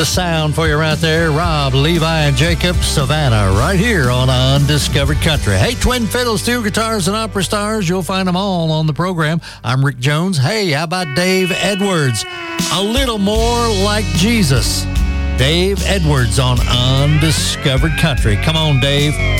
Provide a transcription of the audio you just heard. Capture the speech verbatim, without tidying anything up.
the sound for you right there. Rob, Levi, and Jacob, Savannah, right here on Undiscovered Country. Hey, twin fiddles, steel guitars, and opera stars, you'll find them all on the program. I'm Rick Jones. Hey, how about Dave Edwards? A little more like Jesus. Dave Edwards on Undiscovered Country. Come on, Dave.